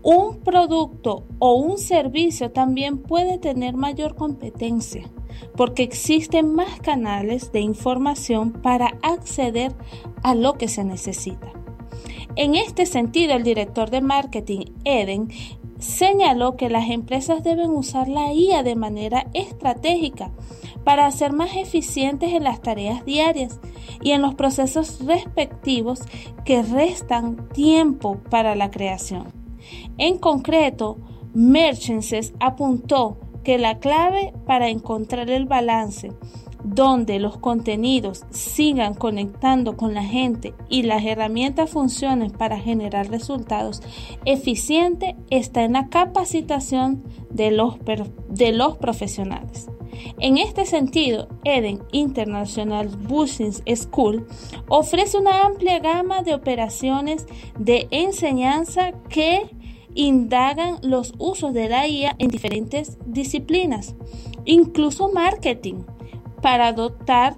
Un producto o un servicio también puede tener mayor competencia, porque existen más canales de información para acceder a lo que se necesita. En este sentido, el director de marketing, Eden, señaló que las empresas deben usar la IA de manera estratégica para ser más eficientes en las tareas diarias y en los procesos respectivos que restan tiempo para la creación. En concreto, Merchances apuntó que la clave para encontrar el balance donde los contenidos sigan conectando con la gente y las herramientas funcionen para generar resultados eficientes está en la capacitación de los profesionales. En este sentido, Eden International Business School ofrece una amplia gama de operaciones de enseñanza que indagan los usos de la IA en diferentes disciplinas, incluso marketing, para adoptar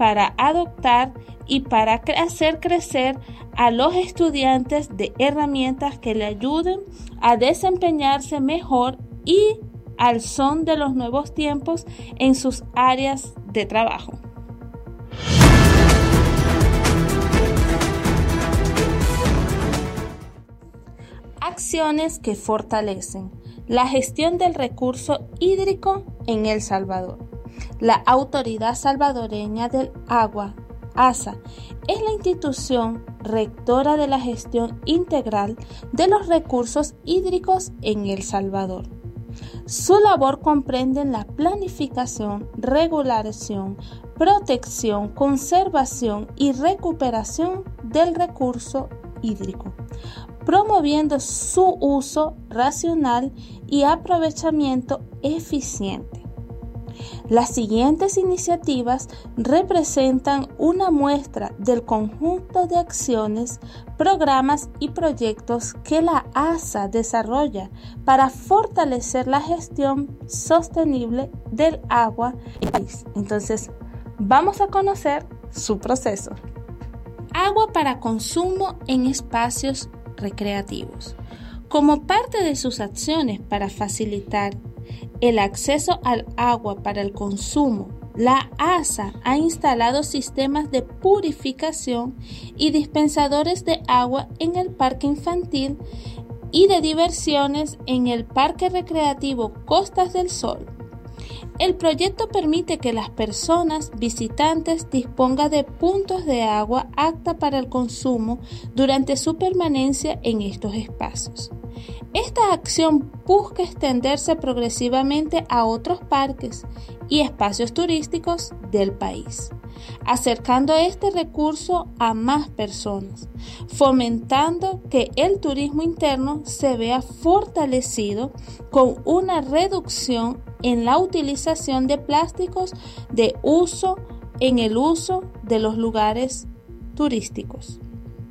y para hacer crecer a los estudiantes de herramientas que le ayuden a desempeñarse mejor y al son de los nuevos tiempos en sus áreas de trabajo. Acciones que fortalecen la gestión del recurso hídrico en El Salvador. La Autoridad Salvadoreña del Agua, ASA, es la institución rectora de la gestión integral de los recursos hídricos en El Salvador. Su labor comprende la planificación, regulación, protección, conservación y recuperación del recurso hídrico, promoviendo su uso racional y aprovechamiento eficiente. Las siguientes iniciativas representan una muestra del conjunto de acciones, programas y proyectos que la ASA desarrolla para fortalecer la gestión sostenible del agua en el país. Entonces, vamos a conocer su proceso. Agua para consumo en espacios recreativos. Como parte de sus acciones para facilitar el acceso al agua para el consumo, la ASA ha instalado sistemas de purificación y dispensadores de agua en el parque infantil y de diversiones en el Parque Recreativo Costas del Sol. El proyecto permite que las personas visitantes dispongan de puntos de agua apta para el consumo durante su permanencia en estos espacios. Esta acción busca extenderse progresivamente a otros parques y espacios turísticos del país, acercando este recurso a más personas, fomentando que el turismo interno se vea fortalecido con una reducción en la utilización de plásticos de uso en el uso de los lugares turísticos.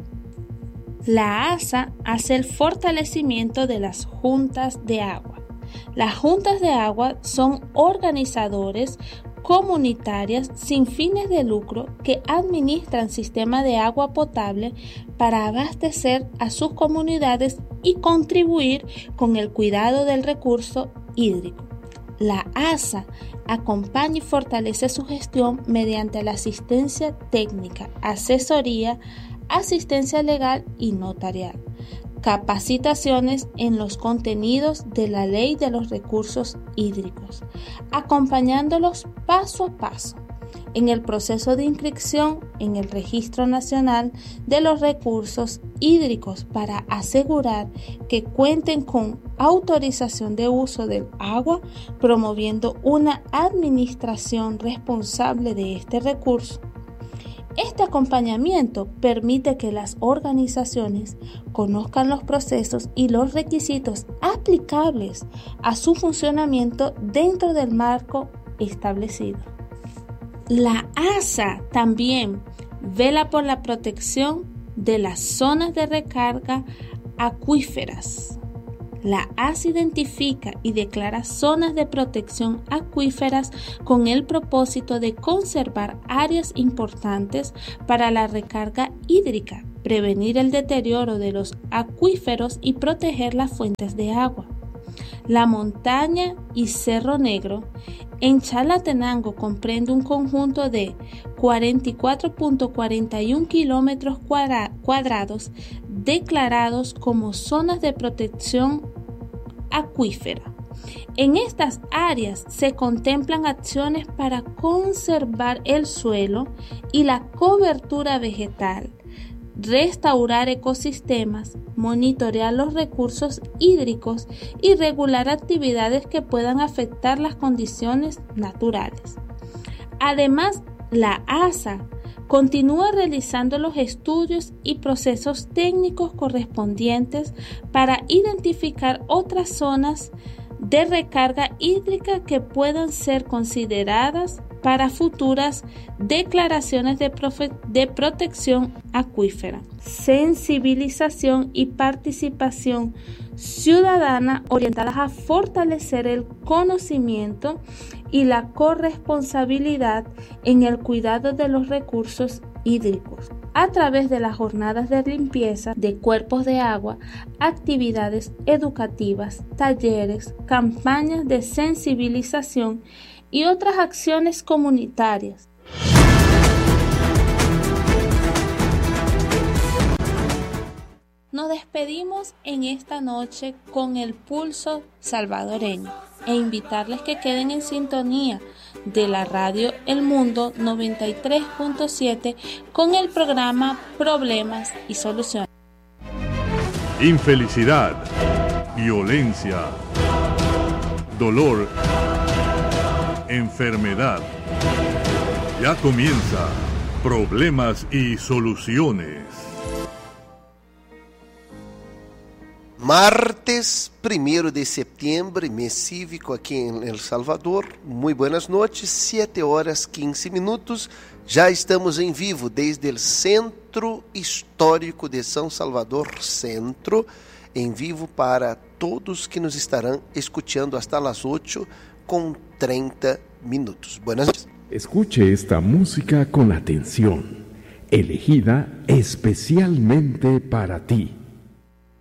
La ASA hace el fortalecimiento de las juntas de agua. Las juntas de agua son organizadores comunitarias sin fines de lucro que administran sistemas de agua potable para abastecer a sus comunidades y contribuir con el cuidado del recurso hídrico. La ASA acompaña y fortalece su gestión mediante la asistencia técnica, asesoría, asistencia legal y notarial, capacitaciones en los contenidos de la Ley de los Recursos Hídricos, acompañándolos paso a paso en el proceso de inscripción en el Registro Nacional de los Recursos Hídricos para asegurar que cuenten con autorización de uso del agua, promoviendo una administración responsable de este recurso. Este acompañamiento permite que las organizaciones conozcan los procesos y los requisitos aplicables a su funcionamiento dentro del marco establecido. La ASA también vela por la protección de las zonas de recarga acuíferas. La ASA identifica y declara zonas de protección acuíferas con el propósito de conservar áreas importantes para la recarga hídrica, prevenir el deterioro de los acuíferos y proteger las fuentes de agua. La montaña y Cerro Negro en Chalatenango comprende un conjunto de 44.41 kilómetros cuadrados declarados como zonas de protección acuífera. En estas áreas se contemplan acciones para conservar el suelo y la cobertura vegetal, restaurar ecosistemas, monitorear los recursos hídricos y regular actividades que puedan afectar las condiciones naturales. Además, la ASA continúa realizando los estudios y procesos técnicos correspondientes para identificar otras zonas de recarga hídrica que puedan ser consideradas para futuras declaraciones de protección acuífera. Sensibilización y participación ciudadana orientadas a fortalecer el conocimiento y la corresponsabilidad en el cuidado de los recursos hídricos, a través de las jornadas de limpieza de cuerpos de agua, actividades educativas, talleres, campañas de sensibilización y otras acciones comunitarias. Nos despedimos en esta noche con el pulso salvadoreño e invitarles que queden en sintonía de la radio El Mundo 93.7 con el programa Problemas y Soluciones. Infelicidad, violencia, dolor, enfermedad. Ya comienza Problemas y Soluciones. Martes 1 de septiembre, mes cívico aquí en El Salvador. Muy buenas noches, 7:15. Já estamos em vivo desde o Centro Histórico de São Salvador Centro, em vivo para todos que nos estarão escutando hasta las 8:30. Buenas noches. Escuche esta música con atención, elegida especialmente para ti.